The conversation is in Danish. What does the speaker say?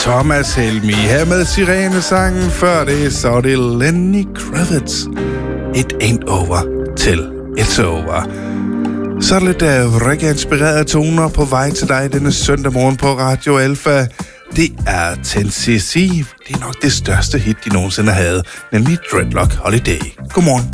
Thomas Helmi her med Sirenesangen. Før det, så er det Lenny Kravitz. It ain't over till it's over. Så er det lidt reggae-inspirerede toner på vej til dig denne søndag morgen på Radio Alpha. Det er 10cc. Det er nok det største hit, de nogensinde havde, nemlig Dreadlock Holiday. Godmorgen.